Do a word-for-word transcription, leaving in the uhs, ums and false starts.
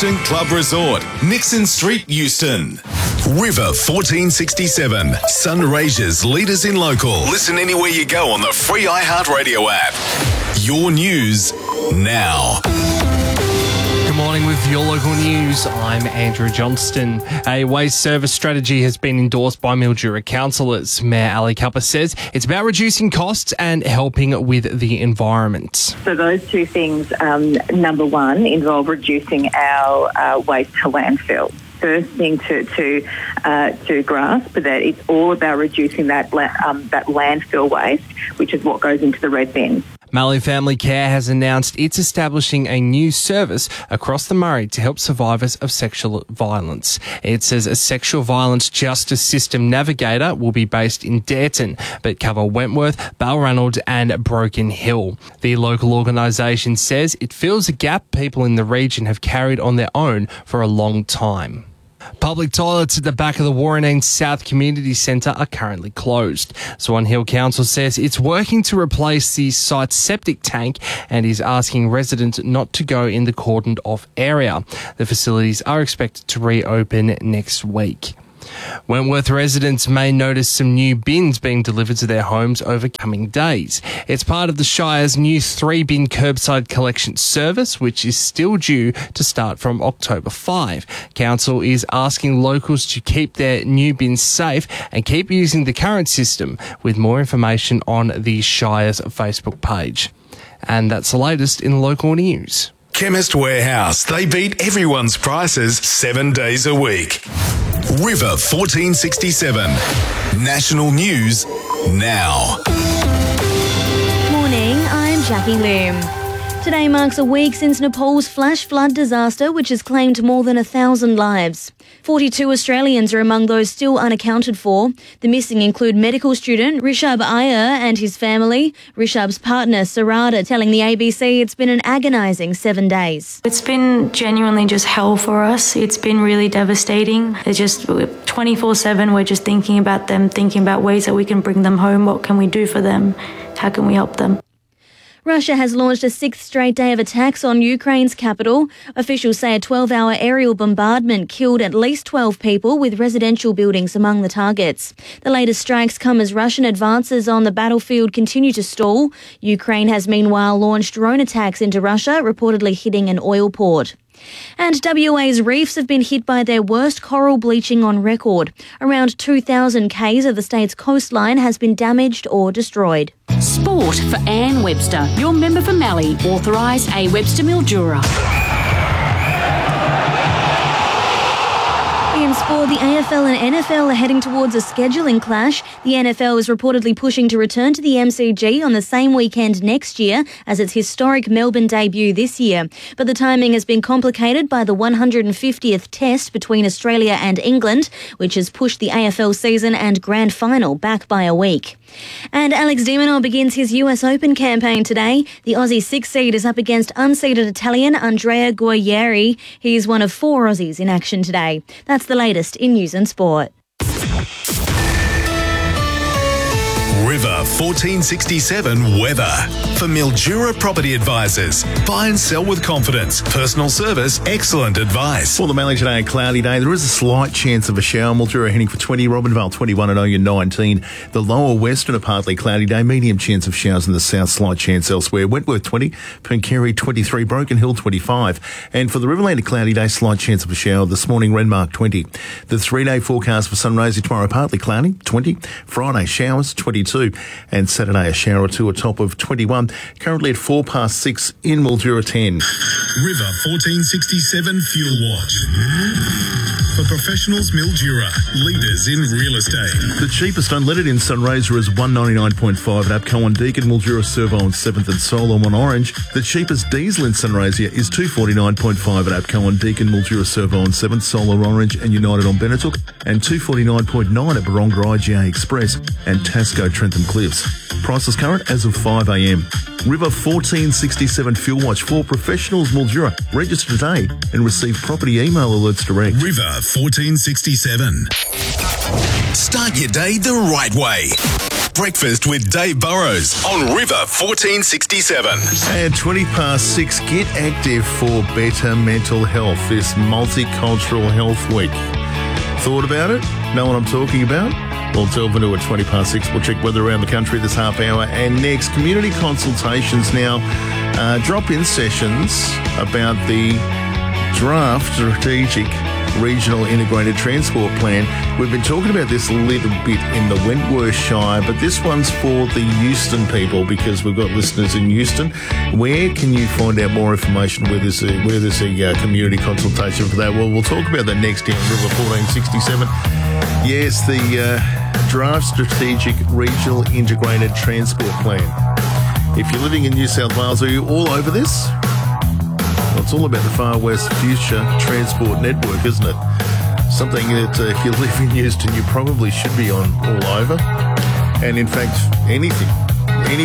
Instant Club Resort, Nixon Street, Euston. River fourteen sixty-seven, Sunraysia's leaders in local. Listen anywhere you go on the free iHeartRadio app. Your news now. Good morning with your local news. I'm Andrew Johnston. A waste service strategy has been endorsed by Mildura councillors. Mayor Ali Cupper says it's about reducing costs and helping with the environment. So those two things, um, number one, involve reducing our uh, waste to landfill. First thing to to uh, to grasp that it's all about reducing that la- um, that landfill waste, which is what goes into the red bin. Mallee Family Care has announced it's establishing a new service across the Murray to help survivors of sexual violence. It says a sexual violence justice system navigator will be based in Dareton, but cover Wentworth, Balranald and Broken Hill. The local organisation says it fills a gap people in the region have carried on their own for a long time. Public toilets at the back of the Warrenane South Community Centre are currently closed. Swan Hill Council says it's working to replace the site's septic tank and is asking residents not to go in the cordoned off area. The facilities are expected to reopen next week. Wentworth residents may notice some new bins being delivered to their homes over coming days. It's part of the Shire's new three-bin curbside collection service, which is still due to start from October fifth. Council is asking locals to keep their new bins safe and keep using the current system, with more information on the Shire's Facebook page. And that's the latest in local news. Chemist Warehouse. They beat everyone's prices seven days a week. River fourteen sixty-seven. National News now. Morning, I'm Jackie Lim. Today marks a week since Nepal's flash flood disaster, which has claimed more than a thousand lives. forty-two Australians are among those still unaccounted for. The missing include medical student Rishabh Iyer and his family. Rishabh's partner, Sarada, telling the A B C it's been an agonising seven days. It's been genuinely just hell for us. It's been really devastating. It's just twenty-four seven, we're just thinking about them, thinking about ways that we can bring them home. What can we do for them? How can we help them? Russia has launched a sixth straight day of attacks on Ukraine's capital. Officials say a twelve-hour aerial bombardment killed at least twelve people, with residential buildings among the targets. The latest strikes come as Russian advances on the battlefield continue to stall. Ukraine has meanwhile launched drone attacks into Russia, reportedly hitting an oil port. And W A's reefs have been hit by their worst coral bleaching on record. Around two thousand k's of the state's coastline has been damaged or destroyed. Sport for Anne Webster, your member for Mallee, authorised A Webster Mildura. In sport, the A F L and N F L are heading towards a scheduling clash. The N F L is reportedly pushing to return to the M C G on the same weekend next year as its historic Melbourne debut this year. But the timing has been complicated by the one hundred fiftieth test between Australia and England, which has pushed the A F L season and grand final back by a week. And Alex de Minaur begins his U S Open campaign today. The Aussie six-seed is up against unseeded Italian Andrea Guerrieri. He is one of four Aussies in action today. That's the latest in news and sport. River fourteen sixty-seven weather. For Mildura Property Advisors. Buy and sell with confidence. Personal service, excellent advice. For the Mallee today, a cloudy day. There is a slight chance of a shower. Mildura heading for twenty, Robinvale twenty-one and Oyen nineteen. The lower western, a partly cloudy day. Medium chance of showers in the south, slight chance elsewhere. Wentworth twenty, Pencarry twenty-three, Broken Hill twenty-five. And for the Riverland, a cloudy day, slight chance of a shower. This morning, Renmark twenty. The three-day forecast for Sunraysia tomorrow, partly cloudy, twenty. Friday, showers, twenty-two. And Saturday, a shower or two, a top of twenty-one. Currently at four past six in Mildura ten. River fourteen sixty-seven Fuel Watch. For professionals, Mildura, leaders in real estate. The cheapest unleaded in Sunraysia is one ninety-nine point five at APCO on Deakin, Mildura, Servo on seventh and Solo on Orange. The cheapest diesel in Sunraysia is two forty-nine point five at APCO on Deakin, Mildura, Servo on seventh, Solar Orange and United on Benetook, and two forty-nine point nine at Baronga I G A Express and Tasco Trentham Cliffs. Prices current as of five a m. River fourteen sixty-seven Fuel Watch for professionals, Mildura. Register today and receive property email alerts direct. River fourteen sixty-seven. Start your day the right way. Breakfast with Dave Burrows on River fourteen sixty-seven. And twenty past six, get active for better mental health this Multicultural Health Week. Thought about it? Know what I'm talking about? Well, twelve into at twenty past six. We'll check weather around the country this half hour. And next, community consultations now. Uh, drop-in sessions about the draft strategic regional integrated transport plan. We've been talking about this a little bit in the Wentworth Shire, but this one's for the Euston people because we've got listeners in Euston. Where can you find out more information where there's a, where there's a uh, community consultation for that? Well, we'll talk about that next here on River fourteen sixty-seven. Yes, the uh, draft strategic regional integrated transport plan. If you're living in New South Wales, are you all over this? Well, it's all about the Far West Future Transport Network, isn't it? Something that uh, if you live in Euston, you probably should be on all over. And in fact, anything